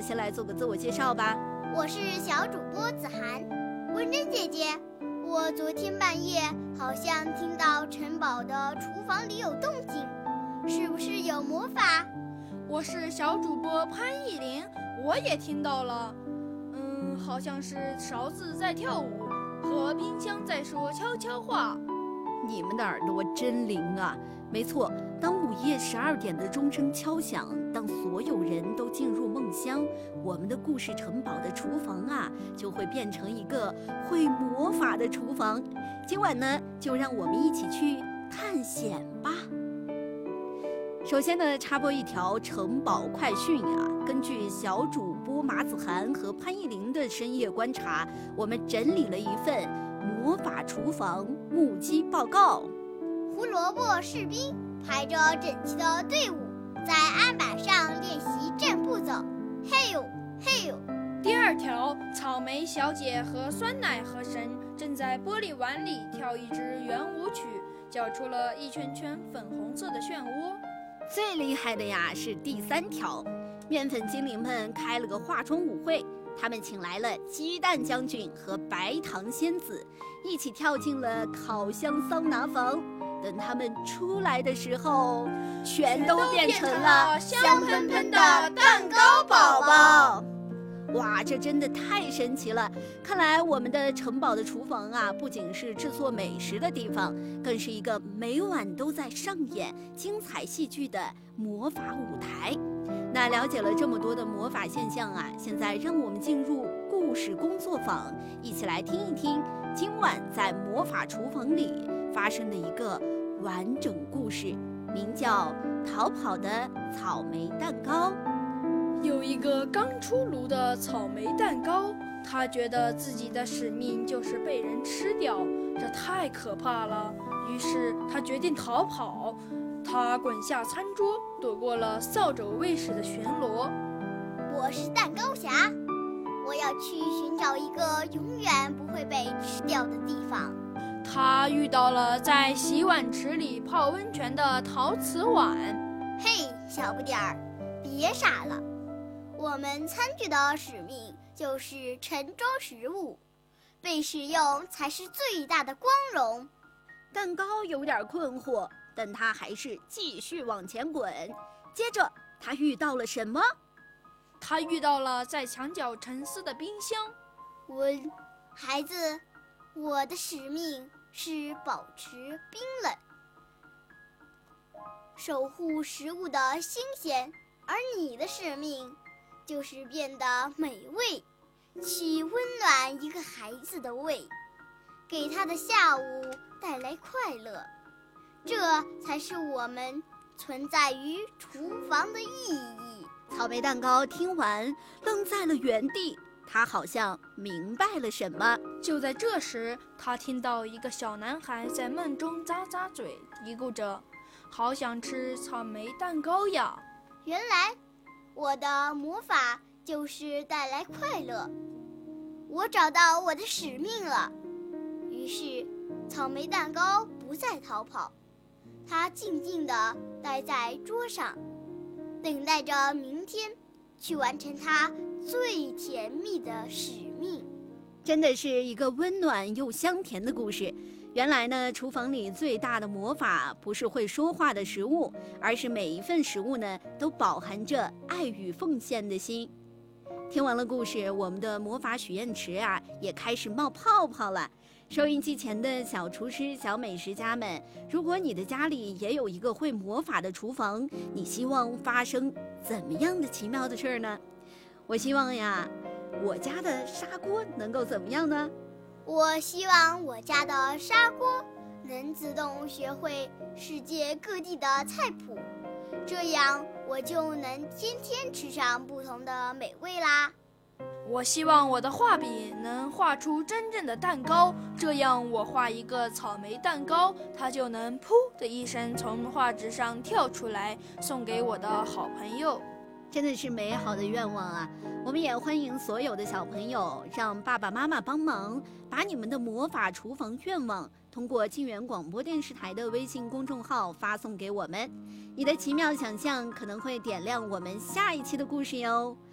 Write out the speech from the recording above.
先来做个自我介绍吧。 我是小主播子涵。文珍姐姐，我昨天半夜好像听到城堡的厨房里有动静，是不是有魔法？ 我是小主播潘艺林，我也听到了，好像是勺子在跳舞，和冰箱在说悄悄话。 你们的耳朵真灵啊！没错，当午夜12点的钟声敲响，当所有人都进入梦乡，我们的故事城堡的厨房啊，就会变成一个会魔法的厨房。今晚呢，就让我们一起去探险吧。首先呢，插播一条城堡快讯啊，根据小主播马子涵和潘艺林的深夜观察，我们整理了一份魔法厨房目击报告。 胡萝卜士兵排着整齐的队伍，在案板上练习正步走，嘿呦嘿呦。 第二条，草莓小姐和酸奶河神正在玻璃碗里跳一支圆舞曲，搅出了一圈圈粉红色的漩涡。 最厉害的呀是第3条，面粉精灵们开了个化妆舞会，他们请来了鸡蛋将军和白糖仙子，一起跳进了烤箱桑拿房。等他们出来的时候，全都变成了香喷喷的蛋糕宝宝。哇，这真的太神奇了！看来我们的城堡的厨房啊，不仅是制作美食的地方，更是一个每晚都在上演精彩戏剧的魔法舞台。那了解了这么多的魔法现象啊，现在让我们进入故事工作坊，一起来听一听今晚在魔法厨房里发生的一个完整故事，名叫《逃跑的草莓蛋糕》。 有一个刚出炉的草莓蛋糕，他觉得自己的使命就是被人吃掉，这太可怕了。于是他决定逃跑。他滚下餐桌，躲过了扫帚卫士的巡逻。 我是蛋糕侠，我要去寻找一个永远不会被吃掉的地方。 他遇到了在洗碗池里泡温泉的陶瓷碗。 嘿，小不点儿，别傻了。我们餐具的使命就是盛装食物，被使用才是最大的光荣。 蛋糕有点困惑，但他还是继续往前滚。接着他遇到了什么？ 他遇到了在墙角沉思的冰箱。 孩子，我的使命是保持冰冷，守护食物的新鲜，而你的使命就是变得美味，去温暖一个孩子的胃，给他的下午带来快乐。这才是我们存在于厨房的意义。 草莓蛋糕听完愣在了原地，他好像明白了什么。 就在这时，他听到一个小男孩在梦中咂咂嘴，嘀咕着：“好想吃草莓蛋糕呀！” 原来我的魔法就是带来快乐，我找到我的使命了。于是草莓蛋糕不再逃跑，它静静地待在桌上，等待着明天去完成它最甜蜜的使命。 真的是一个温暖又香甜的故事。原来呢，厨房里最大的魔法不是会说话的食物，而是每一份食物呢都饱含着爱与奉献的心。听完了故事，我们的魔法许愿池啊也开始冒泡泡了。收音机前的小厨师、小美食家们，如果你的家里也有一个会魔法的厨房，你希望发生怎么样的奇妙的事儿呢？我希望呀，我家的砂锅能够怎么样呢？ 我希望我家的砂锅能自动学会世界各地的菜谱，这样我就能天天吃上不同的美味啦。 我希望我的画笔能画出真正的蛋糕，这样我画一个草莓蛋糕，它就能噗的一声从画纸上跳出来，送给我的好朋友。 真的是美好的愿望啊！我们也欢迎所有的小朋友让爸爸妈妈帮忙，把你们的魔法厨房愿望通过晋源广播电视台的微信公众号发送给我们。你的奇妙想象可能会点亮我们下一期的故事哟。